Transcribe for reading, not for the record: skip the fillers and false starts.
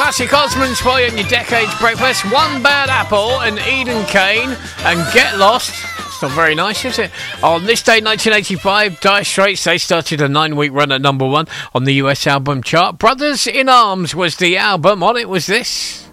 classic Osmonds for you in your Decades Breakfast. One Bad Apple and Eden Kane and Get Lost. It's not very nice, is it? On this day, 1985, Dire Straits, they started a 9-week run at number 1 on the US album chart. Brothers in Arms was the album. On it was this.